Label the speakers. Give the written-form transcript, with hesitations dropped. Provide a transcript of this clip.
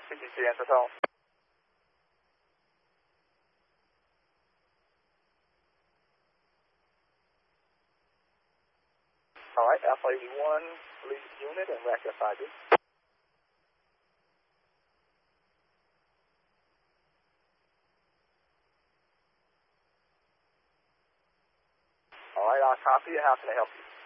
Speaker 1: CTC answer phone. Alright, Alpha 81, lead unit and rack FID. Alright, I'll copy you. How can I help you?